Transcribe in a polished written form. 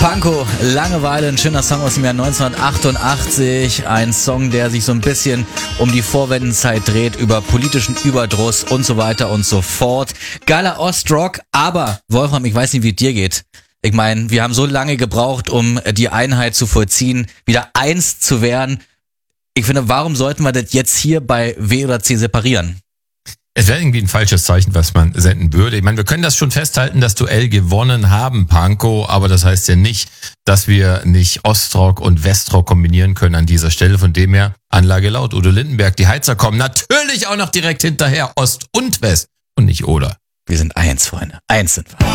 Pankow, Langeweile, ein schöner Song aus dem Jahr 1988. Ein Song, der sich so ein bisschen um die Vorwendenzeit dreht, über politischen Überdruss und so weiter und so fort. Geiler Ostrock, aber Wolfram, ich weiß nicht, wie es dir geht. Ich meine, wir haben so lange gebraucht, um die Einheit zu vollziehen, wieder eins zu werden. Ich finde, warum sollten wir das jetzt hier bei W oder C separieren? Es wäre irgendwie ein falsches Zeichen, was man senden würde. Ich meine, wir können das schon festhalten, das Duell gewonnen haben, Pankow, aber das heißt ja nicht, dass wir nicht Ostrock und Westrock kombinieren können an dieser Stelle. Von dem her, Anlage laut, Udo Lindenberg, die Heizer kommen natürlich auch noch direkt hinterher, Ost und West und nicht oder. Wir sind eins, Freunde. Eins sind wir.